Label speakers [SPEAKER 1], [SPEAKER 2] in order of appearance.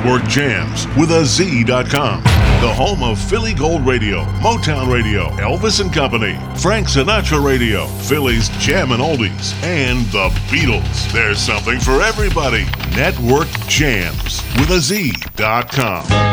[SPEAKER 1] Network Jams with a Z.com. The home of Philly Gold Radio, Motown Radio, Elvis and Company, Frank Sinatra Radio, Philly's Jam and Oldies, and the Beatles. There's something for everybody. Network Jams with a Z.com.